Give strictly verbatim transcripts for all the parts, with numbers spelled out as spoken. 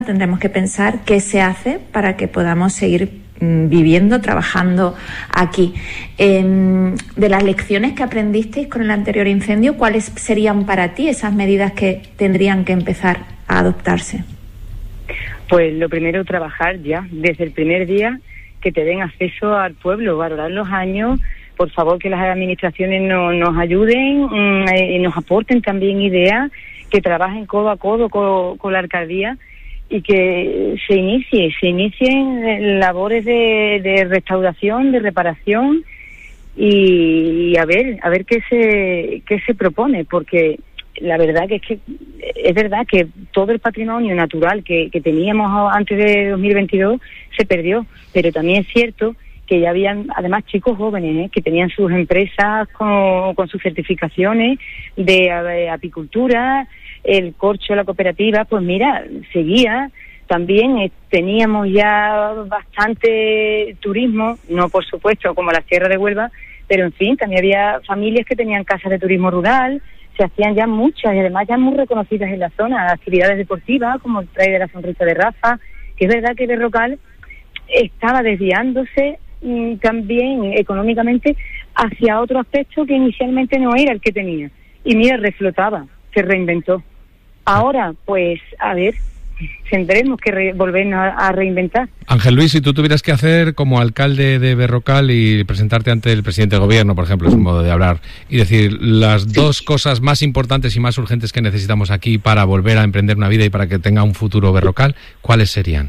tendremos que pensar qué se hace para que podamos seguir viviendo, trabajando aquí. Eh, de las lecciones que aprendisteis con el anterior incendio, ¿cuáles serían para ti esas medidas que tendrían que empezar a adoptarse? Pues lo primero, trabajar ya, desde el primer día, que te den acceso al pueblo, valorar los años, por favor que las administraciones no, nos ayuden y nos aporten también ideas, que trabajen codo a codo con, con la alcaldía, y que se inicie, se inicien labores de, de restauración, de reparación y, y a ver, a ver qué se qué se propone, porque la verdad que es que es verdad que todo el patrimonio natural que, que teníamos antes de dos mil veintidós se perdió, pero también es cierto que ya habían además chicos jóvenes ¿eh? que tenían sus empresas con, con sus certificaciones de, de apicultura. El corcho, la cooperativa, pues mira, seguía. También eh, teníamos ya bastante turismo, no por supuesto como la Sierra de Huelva, pero en fin, también había familias que tenían casas de turismo rural, se hacían ya muchas y además ya muy reconocidas en la zona, actividades deportivas como el Trail de la Sonrisa de Rafa, que es verdad que Berrocal estaba desviándose mm, también económicamente hacia otro aspecto que inicialmente no era el que tenía. Y mira, reflotaba, se reinventó. Ahora, pues, a ver, tendremos que re- volvernos a, a reinventar. Ángel Luis, si tú tuvieras que hacer como alcalde de Berrocal y presentarte ante el presidente del gobierno, por ejemplo, es un modo de hablar, y decir las sí. dos cosas más importantes y más urgentes que necesitamos aquí para volver a emprender una vida y para que tenga un futuro Berrocal, ¿cuáles serían?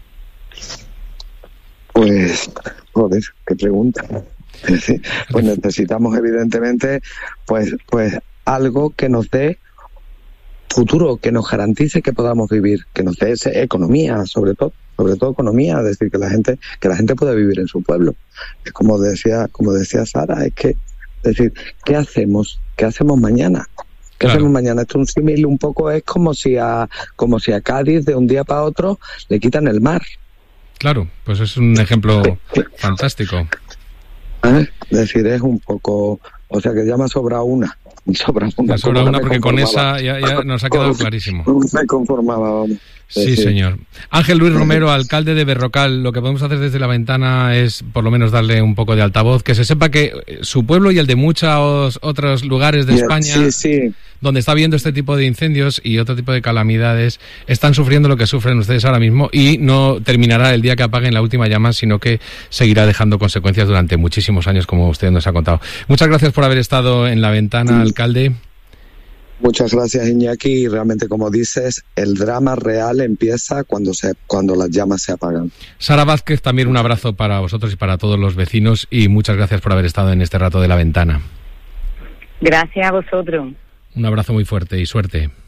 Pues, joder, qué pregunta. Pues necesitamos, evidentemente, pues, pues algo que nos dé futuro, que nos garantice que podamos vivir, que nos dé economía, sobre todo, sobre todo economía, es decir, que la gente, que la gente pueda vivir en su pueblo. Es como decía, como decía Sara, es que, es decir, ¿qué hacemos? ¿Qué hacemos mañana? ¿Qué claro. hacemos mañana? Esto un símil un poco es como si a, como si a Cádiz de un día para otro le quitan el mar. Claro, pues es un ejemplo fantástico. ¿Eh? Es decir, es un poco, o sea que ya me ha sobrado una. Sobra una, sobra una porque con esa ya, ya nos ha quedado clarísimo. Me conformaba, vamos. Sí, señor. Ángel Luis Romero, alcalde de Berrocal, lo que podemos hacer desde la ventana es por lo menos darle un poco de altavoz, que se sepa que su pueblo y el de muchos otros lugares de España, sí, sí. donde está habiendo este tipo de incendios y otro tipo de calamidades, están sufriendo lo que sufren ustedes ahora mismo y no terminará el día que apaguen la última llama, sino que seguirá dejando consecuencias durante muchísimos años, como usted nos ha contado. Muchas gracias por haber estado en la ventana, alcalde. Muchas gracias, Iñaki. Y realmente, como dices, el drama real empieza cuando se cuando las llamas se apagan. Sara Vázquez, también un abrazo para vosotros y para todos los vecinos y muchas gracias por haber estado en este rato de la ventana. Gracias a vosotros. Un abrazo muy fuerte y suerte.